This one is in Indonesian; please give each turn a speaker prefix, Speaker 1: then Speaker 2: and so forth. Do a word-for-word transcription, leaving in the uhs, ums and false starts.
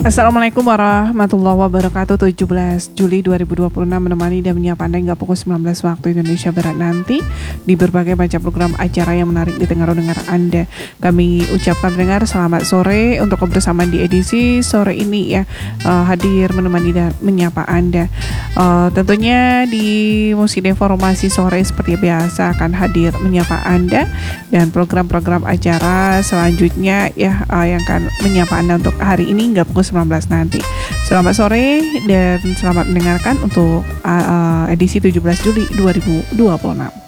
Speaker 1: Assalamualaikum warahmatullahi wabarakatuh. tujuh belas Juli dua ribu dua puluh enam menemani dan menyapa Anda hingga pukul sembilan belas waktu Indonesia Barat nanti di berbagai macam program acara yang menarik di tengah dengar Anda. Kami ucapkan pendengar selamat sore untuk kebersamaan di edisi sore ini ya, uh, hadir menemani dan menyapa Anda. Uh, tentunya di Musik Informasi Sore seperti biasa akan hadir menyapa Anda dan program-program acara selanjutnya ya uh, yang akan menyapa Anda untuk hari ini hingga pukul sembilan belas nanti. Selamat sore dan selamat mendengarkan untuk uh, uh, edisi tujuh belas Juli dua ribu dua puluh enam.